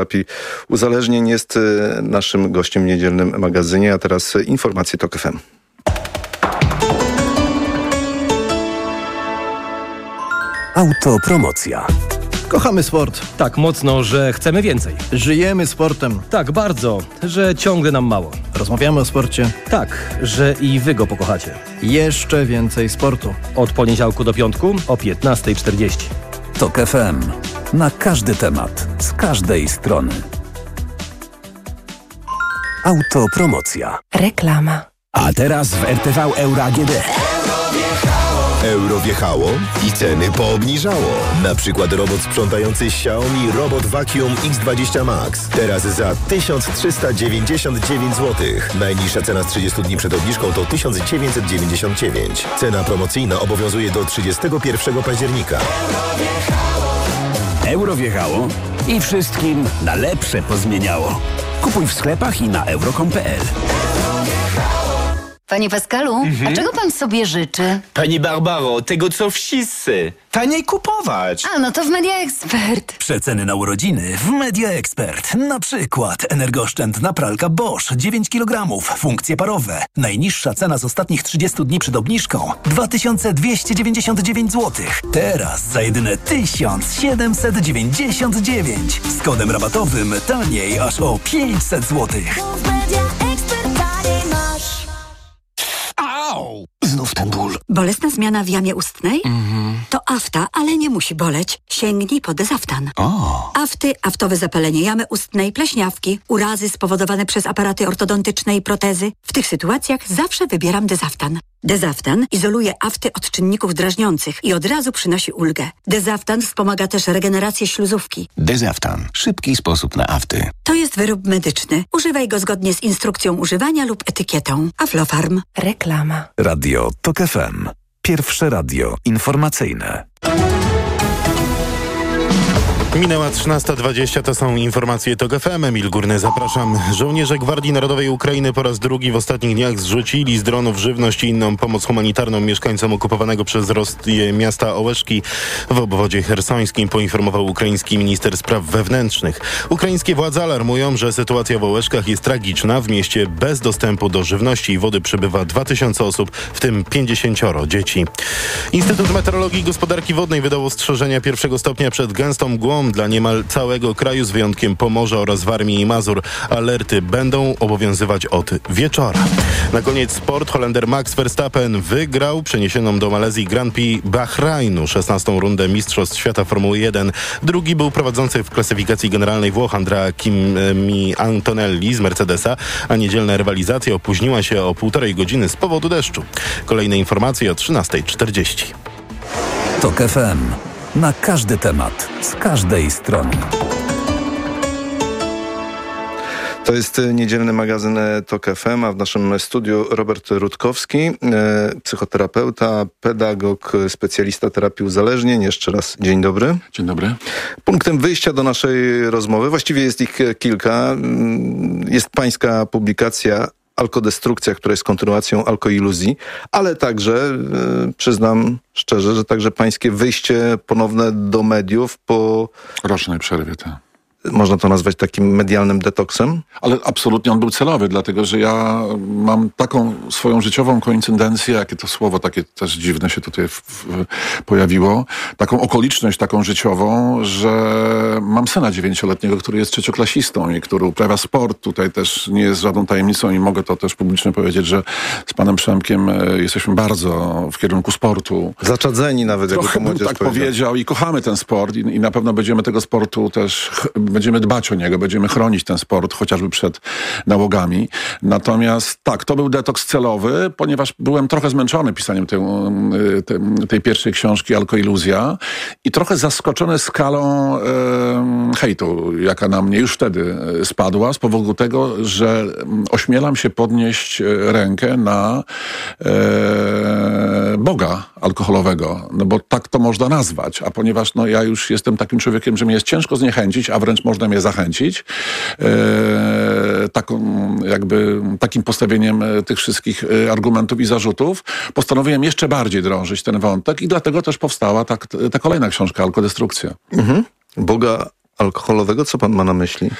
Terapii uzależnień jest naszym gościem w niedzielnym magazynie, a teraz informacje TOK FM. Autopromocja. Kochamy sport. Tak mocno, że chcemy więcej. Żyjemy sportem. Tak bardzo, że ciągle nam mało. Rozmawiamy o sporcie. Tak, że i wy go pokochacie. Jeszcze więcej sportu. Od poniedziałku do piątku o 15:40. TOK FM. Na każdy temat, z każdej strony. Autopromocja. Reklama. A teraz w RTV Euro AGD. Euro wjechało i ceny poobniżało. Na przykład robot sprzątający Xiaomi Robot Vacuum X20 Max. Teraz za 1399 zł. Najniższa cena z 30 dni przed obniżką to 1999. Cena promocyjna obowiązuje do 31 października. Euro wjechało i wszystkim na lepsze pozmieniało. Kupuj w sklepach i na euro.com.pl. Panie Pascalu, a czego pan sobie życzy? Pani Barbaro, tego co wszyscy. Taniej kupować. A, no to w Media Expert. Przeceny na urodziny w Media Expert. Na przykład energooszczędna pralka Bosch 9 kg, funkcje parowe. Najniższa cena z ostatnich 30 dni przed obniżką 2299 zł. Teraz za jedyne 1799. Z kodem rabatowym taniej aż o 500 zł. Au! Znów ten ból. Bolesna zmiana w jamie ustnej? To afta, ale nie musi boleć. Sięgnij po Dezaftan. Afty, aftowe zapalenie jamy ustnej, pleśniawki, urazy spowodowane przez aparaty ortodontyczne i protezy. W tych sytuacjach zawsze wybieram Dezaftan. Dezaftan izoluje afty od czynników drażniących i od razu przynosi ulgę. Dezaftan wspomaga też regenerację śluzówki. Dezaftan. Szybki sposób na afty. To jest wyrób medyczny. Używaj go zgodnie z instrukcją używania lub etykietą. Aflofarm. Reklama. Radio TOK FM. Pierwsze radio informacyjne. Minęła 13:20, to są informacje TOK FM. Emil Górny, zapraszam. Żołnierze Gwardii Narodowej Ukrainy po raz drugi w ostatnich dniach zrzucili z dronów żywność i inną pomoc humanitarną mieszkańcom okupowanego przez Rosję miasta Ołeszki w obwodzie chersońskim, poinformował ukraiński minister spraw wewnętrznych. Ukraińskie władze alarmują, że sytuacja w Ołeszkach jest tragiczna. W mieście bez dostępu do żywności i wody przebywa 2000 osób, w tym 50 dzieci. Instytut Meteorologii i Gospodarki Wodnej wydał ostrzeżenia 1 stopnia przed gęstą mgłą dla niemal całego kraju z wyjątkiem Pomorza oraz Warmii i Mazur. Alerty będą obowiązywać od wieczora. Na koniec sport. Holender Max Verstappen wygrał przeniesioną do Malezji Grand Prix Bahrajnu 16. rundę Mistrzostw Świata Formuły 1. Drugi był prowadzący w klasyfikacji generalnej Włoch Andrea Kimi Antonelli z Mercedesa, a niedzielna rywalizacja opóźniła się o 1,5 godziny z powodu deszczu. Kolejne informacje o 13:40. TOK FM. Na każdy temat, z każdej strony. To jest niedzielny magazyn TOK FM, a w naszym studiu Robert Rutkowski, psychoterapeuta, pedagog, specjalista terapii uzależnień. Jeszcze raz dzień dobry. Dzień dobry. Punktem wyjścia do naszej rozmowy, właściwie jest ich kilka, jest pańska publikacja Alkodestrukcja, która jest kontynuacją Alkoiluzji, ale także, przyznam szczerze, że także pańskie wyjście ponowne do mediów po rocznej przerwie, tak. Można to nazwać takim medialnym detoksem? Ale absolutnie on był celowy, dlatego że ja mam taką swoją życiową koincydencję, jakie to słowo takie też dziwne się tutaj pojawiło, taką okoliczność taką życiową, że mam syna 9-letniego, który jest trzecioklasistą i który uprawia sport. Tutaj też nie jest żadną tajemnicą i mogę to też publicznie powiedzieć, że z panem Przemkiem jesteśmy bardzo w kierunku sportu. Zaczadzeni nawet, jakby to młodzież tak powiedział i kochamy ten sport i na pewno będziemy tego sportu też będziemy dbać o niego, będziemy chronić ten sport, chociażby przed nałogami. Natomiast tak, to był detoks celowy, ponieważ byłem trochę zmęczony pisaniem tej pierwszej książki Alkoiluzja i trochę zaskoczony skalą hejtu, jaka na mnie już wtedy spadła, z powodu tego, że ośmielam się podnieść rękę na Boga alkoholowego, no bo tak to można nazwać, a ponieważ no, ja już jestem takim człowiekiem, że mnie jest ciężko zniechęcić, a wręcz można mnie zachęcić takim postawieniem tych wszystkich argumentów i zarzutów, postanowiłem jeszcze bardziej drążyć ten wątek i dlatego też powstała ta kolejna książka Alkodestrukcja. Boga alkoholowego? Co pan ma na myśli?